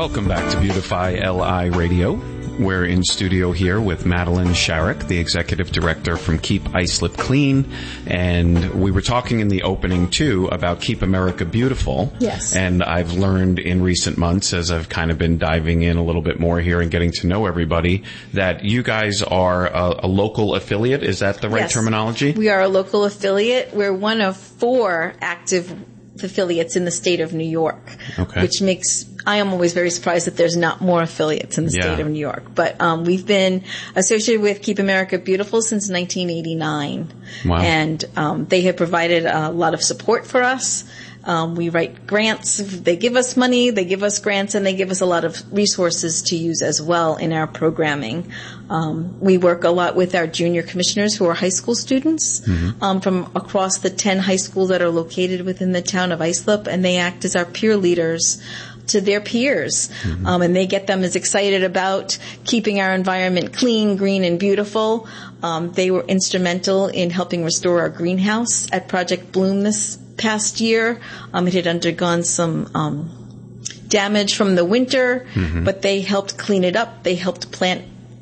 Welcome back to Beautify LI Radio. We're in studio here with Madeline Sharrock, the executive director from Keep Islip Clean. And we were talking in the opening, too, about Keep America Beautiful. Yes. And I've learned in recent months, as I've kind of been diving in a little bit more here and getting to know everybody, that you guys are a local affiliate. Is that the right terminology? We are a local affiliate. We're one of 4 active affiliates in the state of New York, which makes, I am always very surprised that there's not more affiliates in the state of New York. But we've been associated with Keep America Beautiful since 1989. Wow. And they have provided a lot of support for us. We write grants. They give us money, they give us grants, and they give us a lot of resources to use as well in our programming. We work a lot with our junior commissioners who are high school students from across the 10 high schools that are located within the town of Islip, and they act as our peer leaders to their peers. And they get them as excited about keeping our environment clean, green, and beautiful. They were instrumental in helping restore our greenhouse at Project Bloom this past year. It had undergone some damage from the winter, but they helped clean it up. They helped plant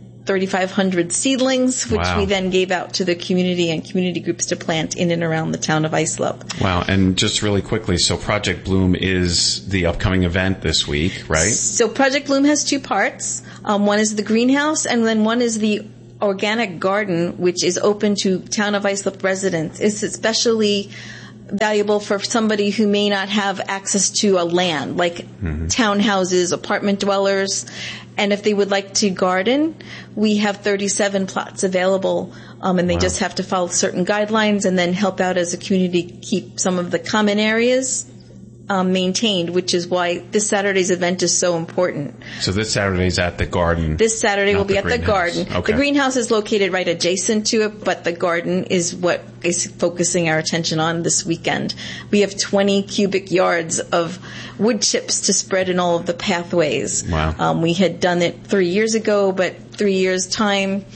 3,500 seedlings, which we then gave out to the community and community groups to plant in and around the town of Islip. Wow. And just really quickly, so Project Bloom is the upcoming event this week, right? So Project Bloom has 2 parts. One is the greenhouse, and then one is the organic garden, which is open to town of Islip residents. It's especially valuable for somebody who may not have access to a land, like townhouses, apartment dwellers. And if they would like to garden, we have 37 plots available, and they just have to follow certain guidelines and then help out as a community keep some of the common areas maintained, which is why this Saturday's event is so important. So this Saturday's at the garden. This Saturday will be at the garden. Okay. The greenhouse is located right adjacent to it, but the garden is what is focusing our attention on this weekend. We have 20 cubic yards of wood chips to spread in all of the pathways. Wow. We had done it 3 years ago, but 3 years' time,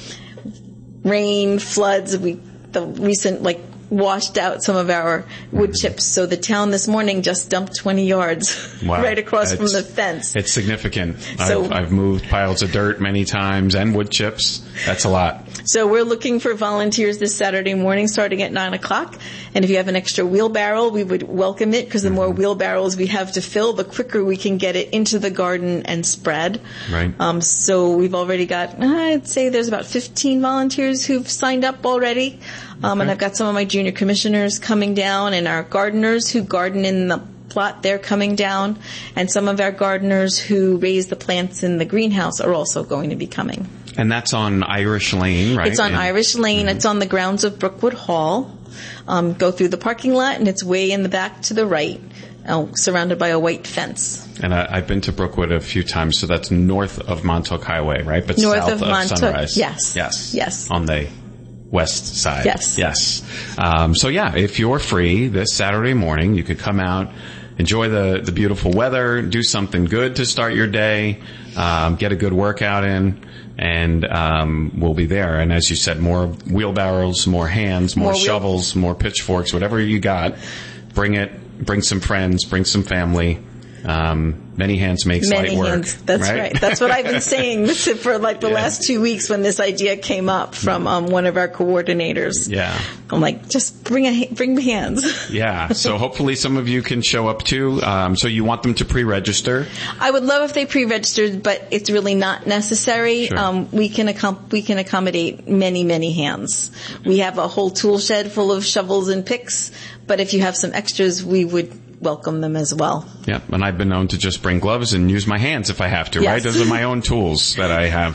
rain, floods, the recent, washed out some of our wood chips. So the town this morning just dumped 20 yards right across from the fence. It's significant. So, I've moved piles of dirt many times and wood chips. That's a lot. So we're looking for volunteers this Saturday morning starting at 9 o'clock. And if you have an extra wheelbarrow, we would welcome it because the more wheelbarrows we have to fill, the quicker we can get it into the garden and spread. Right. So we've already got, I'd say there's about 15 volunteers who've signed up already. And I've got some of my junior commissioners coming down, and our gardeners who garden in the plot, they're coming down. And some of our gardeners who raise the plants in the greenhouse are also going to be coming. And that's on Irish Lane, right? It's on Irish Lane. It's on the grounds of Brookwood Hall. Go through the parking lot, and it's way in the back to the right, surrounded by a white fence. And I've been to Brookwood a few times, so that's north of Montauk Highway, right? But north south of Montauk, Sunrise. Yes. On the west side. Yes. So yeah, if you're free this Saturday morning, you could come out, enjoy the beautiful weather, do something good to start your day, get a good workout in, and we'll be there. And as you said, more wheelbarrows, more hands, more shovels, more pitchforks, whatever you got, bring it, bring some friends, bring some family. Many hands makes light work. Hands. That's right. That's what I've been saying for the last 2 weeks when this idea came up from one of our coordinators. Yeah. I'm like, just bring hands. Yeah. So hopefully some of you can show up too. So you want them to pre-register? I would love if they pre-registered, but it's really not necessary. Sure. We can accommodate many hands. We have a whole tool shed full of shovels and picks, but if you have some extras, we would welcome them as well. Yeah, and I've been known to just bring gloves and use my hands if I have to, right? Those are my own tools that I have.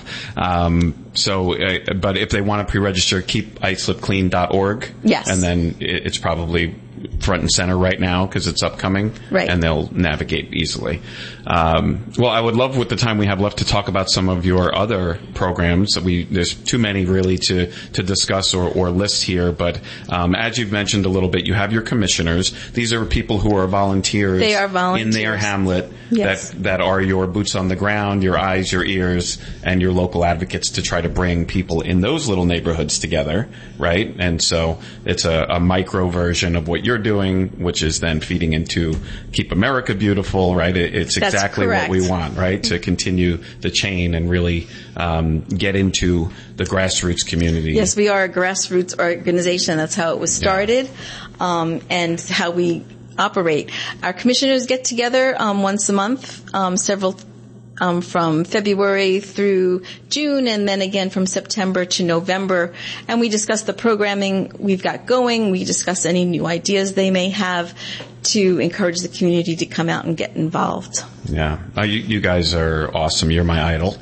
But if they want to pre-register, keepislipclean.org. Yes. And then it's probably front and center right now because it's upcoming. Right. And they'll navigate easily. Well, I would love with the time we have left to talk about some of your other programs. There's too many really to discuss or list here, but as you've mentioned a little bit, you have your commissioners. These are people who are volunteers. They are volunteers. In their hamlet. Yes. That are your boots on the ground, your eyes, your ears, and your local advocates to try to bring people in those little neighborhoods together, right? And so it's a micro version of what that you're doing, which is then feeding into Keep America Beautiful, right? It's exactly what we want, right? To continue the chain and really get into the grassroots community. Yes, we are a grassroots organization. That's how it was started, and how we operate. Our commissioners get together once a month, several from February through June, and then again from September to November. And we discuss the programming we've got going. We discuss any new ideas they may have to encourage the community to come out and get involved. Yeah. You guys are awesome. You're my idol.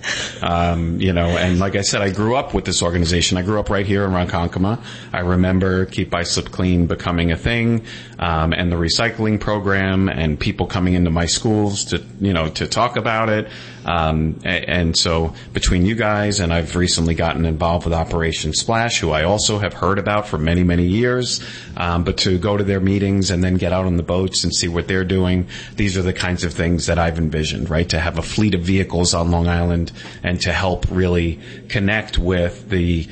And like I said, I grew up with this organization. I grew up right here in Ronkonkoma. I remember Keep Islip Clean becoming a thing, and the recycling program and people coming into my schools to talk about it. And so between you guys, and I've recently gotten involved with Operation Splash, who I also have heard about for many, many years. But to go to their meetings and then get out on the boats and see what they're doing, these are the kinds of things that I've envisioned, right? To have a fleet of vehicles on Long Island and to help really connect with the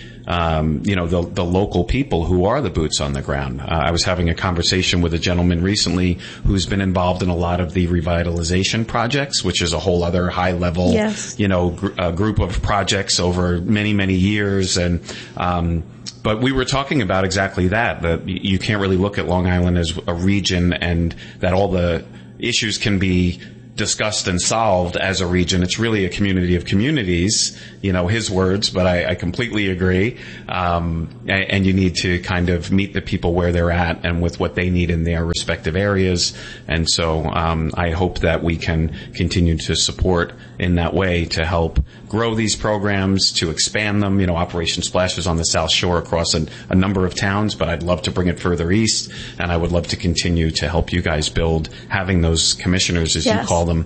local people who are the boots on the ground. I was having a conversation with a gentleman recently who's been involved in a lot of the revitalization projects, which is a whole other high level, group of projects over many, many years. And, but we were talking about exactly that you can't really look at Long Island as a region and that all the issues can be discussed and solved as a region. It's really a community of communities, his words, but I completely agree. And you need to kind of meet the people where they're at and with what they need in their respective areas. And so, I hope that we can continue to support in that way to help grow these programs, to expand them. Operation Splash is on the South Shore across a number of towns, but I'd love to bring it further east, and I would love to continue to help you guys build, having those commissioners, as you call them,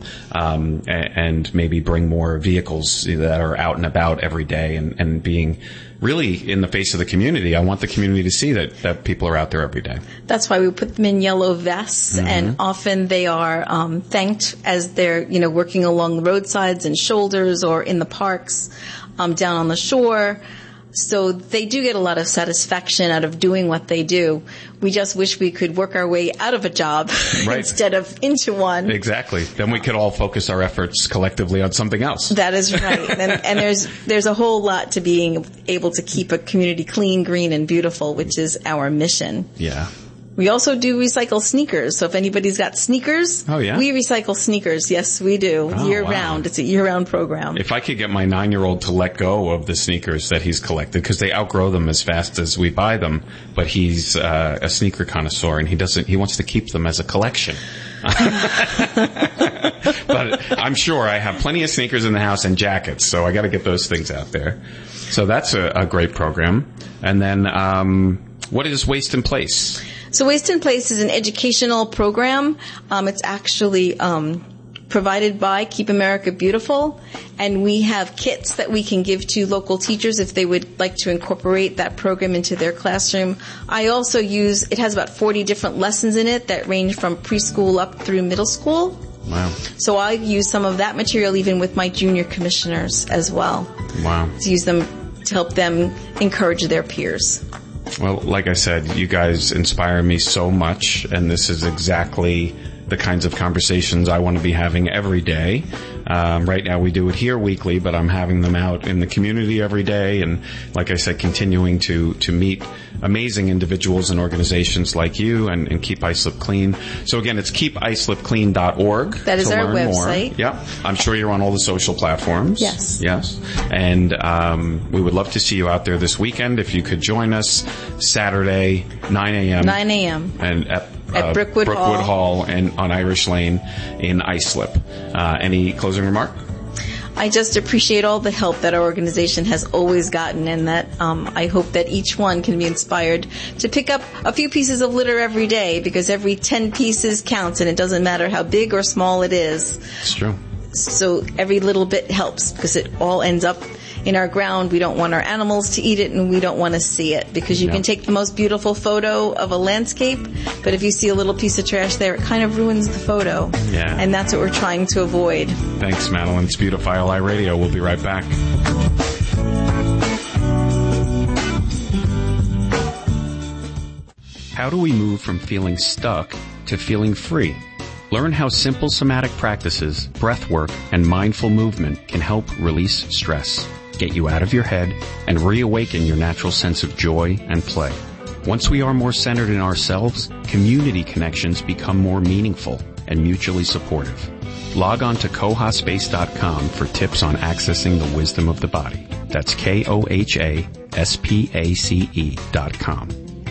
and maybe bring more vehicles that are out and about every day and being really in the face of the community. I want the community to see that people are out there every day. That's why we put them in yellow vests, and often they are thanked as they're, working along the roadsides and shoulders or in the parks, down on the shore. So they do get a lot of satisfaction out of doing what they do. We just wish we could work our way out of a job instead of into one. Exactly. Then we could all focus our efforts collectively on something else. That is right. And there's a whole lot to being able to keep a community clean, green, and beautiful, which is our mission. Yeah. We also do recycle sneakers. So if anybody's got sneakers, we recycle sneakers. Yes, we do. Year-round. It's a year-round program. If I could get my 9-year-old to let go of the sneakers that he's collected, because they outgrow them as fast as we buy them, but he's a sneaker connoisseur, and he wants to keep them as a collection. But I'm sure I have plenty of sneakers in the house and jackets, so I got to get those things out there. So that's a great program. And then what is Waste in Place? So Waste in Place is an educational program. It's actually provided by Keep America Beautiful, and we have kits that we can give to local teachers if they would like to incorporate that program into their classroom. I also it has about 40 different lessons in it that range from preschool up through middle school. Wow. So I use some of that material even with my junior commissioners as well. Wow. To use them to help them encourage their peers. Well, like I said, you guys inspire me so much, and this is exactly the kinds of conversations I want to be having every day. Right now we do it here weekly, but I'm having them out in the community every day, and like I said, continuing to meet amazing individuals and organizations like you and Keep Islip Clean. So again, it's keepislipclean.org. That is our website. More. Yep. I'm sure you're on all the social platforms. Yes. Yes. And we would love to see you out there this weekend. If you could join us Saturday, 9 a.m. 9 a.m. And at Brookwood Hall and on Irish Lane in Islip. Any closing remark? I just appreciate all the help that our organization has always gotten, and that I hope that each one can be inspired to pick up a few pieces of litter every day, because every 10 pieces counts, and it doesn't matter how big or small it is. It's true. So every little bit helps, because it all ends up in our ground. We don't want our animals to eat it, and we don't want to see it, because you can take the most beautiful photo of a landscape, but if you see a little piece of trash there, it kind of ruins the photo. Yeah. And that's what we're trying to avoid. Thanks, Madeline. It's Beautify Radio. We'll be right back. how do we move from feeling stuck to feeling free? Learn how simple somatic practices, breath work, and mindful movement can help release stress, get you out of your head, and reawaken your natural sense of joy and play. Once we are more centered in ourselves, community connections become more meaningful and mutually supportive. Log on to kohaspace.com for tips on accessing the wisdom of the body. That's KOHASPACE.com.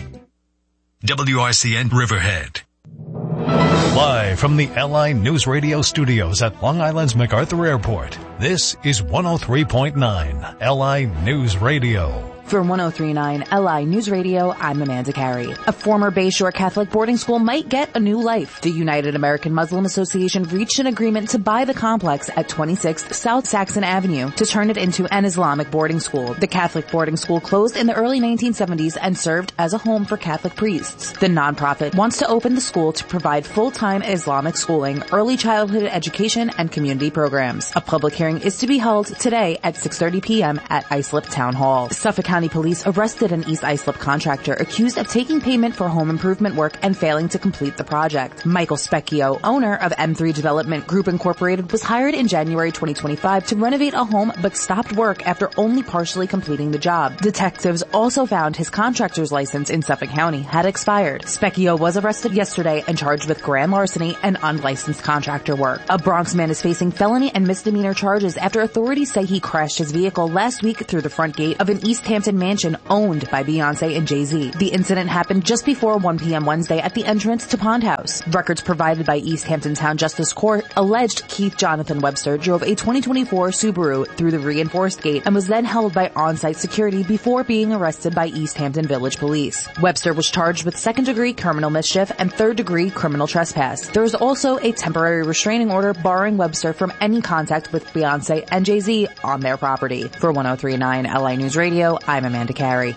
WRCN Riverhead. Live from the LI News Radio studios at Long Island's MacArthur Airport, this is 103.9 LI News Radio. For 103.9 LI News Radio, I'm Amanda Carey. A former Bayshore Catholic boarding school might get a new life. The United American Muslim Association reached an agreement to buy the complex at 26 South Saxon Avenue to turn it into an Islamic boarding school. The Catholic boarding school closed in the early 1970s and served as a home for Catholic priests. The nonprofit wants to open the school to provide full-time Islamic schooling, early childhood education, and community programs. A public hearing is to be held today at 6:30 p.m. at Islip Town Hall. Suffolk County Police arrested an East Islip contractor accused of taking payment for home improvement work and failing to complete the project. Michael Specchio, owner of M3 Development Group Incorporated, was hired in January 2025 to renovate a home but stopped work after only partially completing the job. Detectives also found his contractor's license in Suffolk County had expired. Specchio was arrested yesterday and charged with grand larceny and unlicensed contractor work. A Bronx man is facing felony and misdemeanor charges after authorities say he crashed his vehicle last week through the front gate of an East Hampton mansion owned by Beyonce and Jay-Z. The incident happened just before 1 p.m. Wednesday at the entrance to Pond House. Records provided by East Hampton Town Justice Court alleged Keith Jonathan Webster drove a 2024 Subaru through the reinforced gate and was then held by on-site security before being arrested by East Hampton Village Police. Webster was charged with second-degree criminal mischief and third-degree criminal trespass. There was also a temporary restraining order barring Webster from any contact with Beyonce and Jay-Z on their property. For 103.9 LI News Radio, I'm Amanda Carey.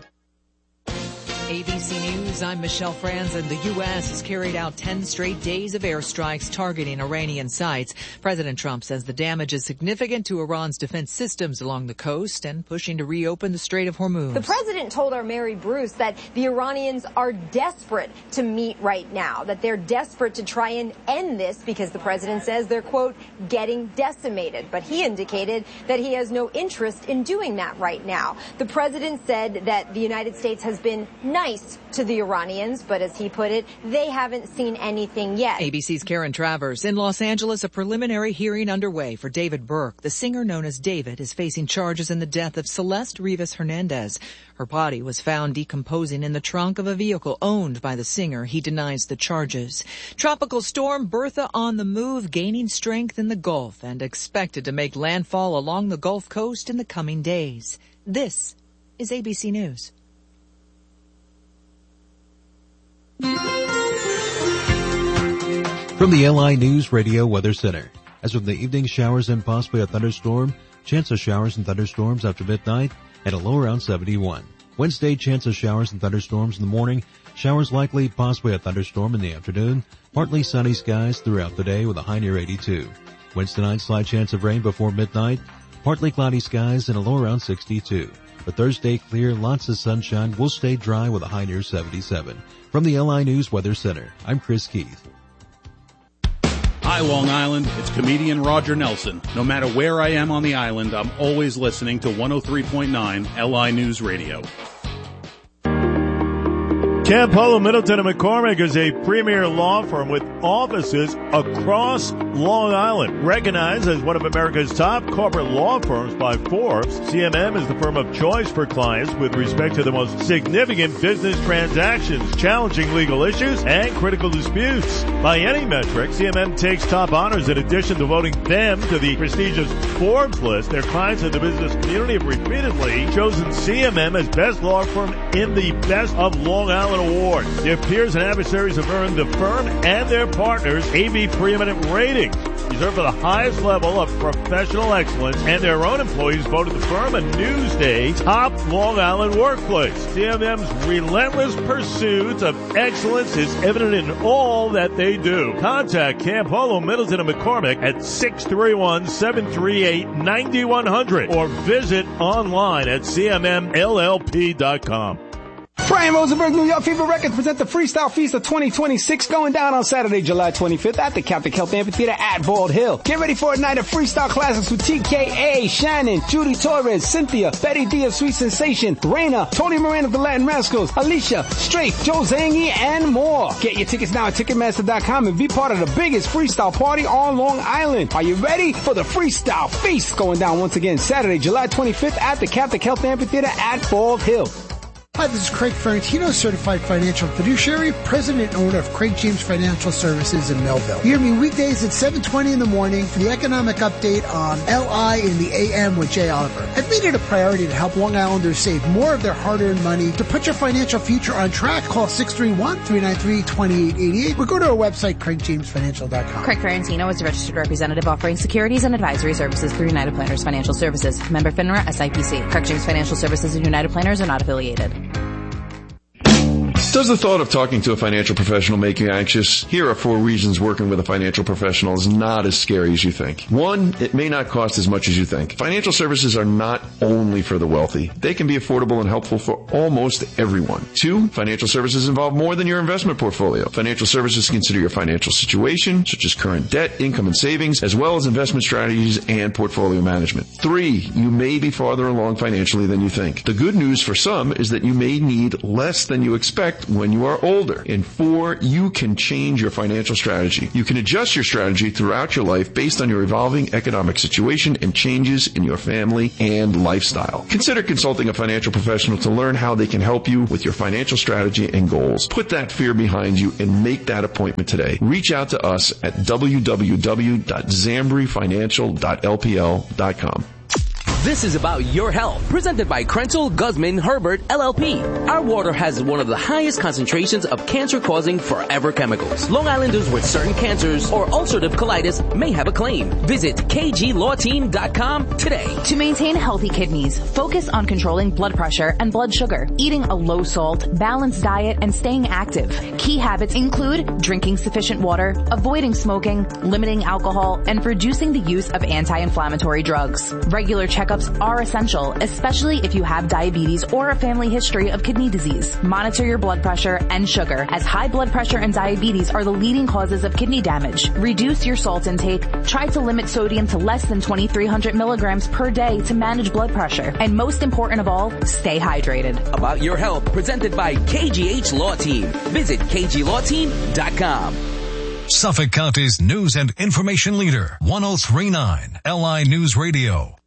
ABC News, I'm Michelle Franz, and the U.S. has carried out 10 straight days of airstrikes targeting Iranian sites. President Trump says the damage is significant to Iran's defense systems along the coast and pushing to reopen the Strait of Hormuz. The president told our Mary Bruce that the Iranians are desperate to meet right now, that they're desperate to try and end this because the president says they're, quote, getting decimated. But he indicated that he has no interest in doing that right now. The president said that the United States has been nice to the Iranians, but as he put it, they haven't seen anything yet. ABC's Karen Travers. In Los Angeles, a preliminary hearing underway for David Burke. The singer known as David is facing charges in the death of Celeste Rivas Hernandez. Her body was found decomposing in the trunk of a vehicle owned by the singer. He denies the charges. Tropical storm Bertha on the move, gaining strength in the Gulf and expected to make landfall along the Gulf Coast in the coming days. This is ABC News. From the LI News Radio Weather Center. As of the evening, showers and possibly a thunderstorm. Chance of showers and thunderstorms after midnight at a low around 71. Wednesday, chance of showers and thunderstorms in the morning. Showers likely, possibly a thunderstorm in the afternoon. Partly sunny skies throughout the day with a high near 82. Wednesday night, slight chance of rain before midnight. Partly cloudy skies and a low around 62. For Thursday, clear, lots of sunshine, will stay dry with a high near 77. From the LI News Weather Center, I'm Chris Keith. Hi, Long Island. It's comedian Roger Nelson. No matter where I am on the island, I'm always listening to 103.9 LI News Radio. Campolo, Middleton & McCormick is a premier law firm with offices across Long Island. Recognized as one of America's top corporate law firms by Forbes, CMM is the firm of choice for clients with respect to the most significant business transactions, challenging legal issues, and critical disputes. By any metric, CMM takes top honors in addition to voting them to the prestigious Forbes list. Their clients in the business community have repeatedly chosen CMM as best law firm in the Best of Long Island Award. Their peers and adversaries have earned the firm and their partners AV Preeminent ratings, reserved for the highest level of professional excellence, and their own employees voted the firm a Newsday top Long Island workplace. CMM's relentless pursuit of excellence is evident in all that they do. Contact Campolo, Middleton & McCormick at 631-738-9100 or visit online at cmmllp.com. Brian Rosenberg, New York Fever Records present the Freestyle Feast of 2026 going down on Saturday, July 25th at the Catholic Health Amphitheater at Bald Hill. Get ready for a night of freestyle classics with TKA, Shannon, Judy Torres, Cynthia, Betty D of Sweet Sensation, Raina, Tony Moran of the Latin Rascals, Alicia, Strafe, Joe Zangi, and more. Get your tickets now at Ticketmaster.com and be part of the biggest freestyle party on Long Island. Are you ready for the Freestyle Feast going down once again Saturday, July 25th at the Catholic Health Amphitheater at Bald Hill? Hi, this is Craig Ferrantino, Certified Financial Fiduciary, President and owner of Craig James Financial Services in Melville. Hear me weekdays at 7:20 in the morning for the economic update on LI in the AM with Jay Oliver. I've made it a priority to help Long Islanders save more of their hard-earned money. To put your financial future on track, call 631-393-2888 or go to our website, craigjamesfinancial.com. Craig Ferrantino is a registered representative offering securities and advisory services through United Planners Financial Services. Member FINRA SIPC. Craig James Financial Services and United Planners are not affiliated. Does the thought of talking to a financial professional make you anxious? Here are 4 reasons working with a financial professional is not as scary as you think. 1, it may not cost as much as you think. Financial services are not only for the wealthy. They can be affordable and helpful for almost everyone. 2, financial services involve more than your investment portfolio. Financial services consider your financial situation, such as current debt, income, and savings, as well as investment strategies and portfolio management. 3, you may be farther along financially than you think. The good news for some is that you may need less than you expect when you are older. And 4, you can change your financial strategy. You can adjust your strategy throughout your life based on your evolving economic situation and changes in your family and lifestyle. Consider consulting a financial professional to learn how they can help you with your financial strategy and goals. Put that fear behind you and make that appointment today. Reach out to us at www.zambrifinancial.lpl.com. This is About Your Health, presented by Krenzel Guzman Herbert LLP. Our water has one of the highest concentrations of cancer-causing forever chemicals. Long Islanders with certain cancers or ulcerative colitis may have a claim. Visit kglawteam.com today. To maintain healthy kidneys, focus on controlling blood pressure and blood sugar, eating a low-salt, balanced diet, and staying active. Key habits include drinking sufficient water, avoiding smoking, limiting alcohol, and reducing the use of anti-inflammatory drugs. Regular checkups are essential, especially if you have diabetes or a family history of kidney disease. Monitor your blood pressure and sugar, as high blood pressure and diabetes are the leading causes of kidney damage. Reduce your salt intake. Try to limit sodium to less than 2,300 milligrams per day to manage blood pressure. And most important of all, stay hydrated. About Your Health, presented by KGH Law Team. Visit kglawteam.com. Suffolk County's news and information leader, 103.9 LI News Radio.